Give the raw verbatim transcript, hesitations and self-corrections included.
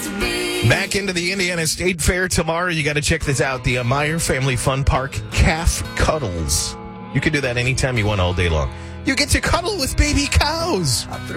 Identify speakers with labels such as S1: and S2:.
S1: Back into the Indiana State Fair tomorrow. You got to check this out. The uh, Meyer Family Fun Park Calf Cuddles. You can do that anytime you want all day long. You get to cuddle with baby cows.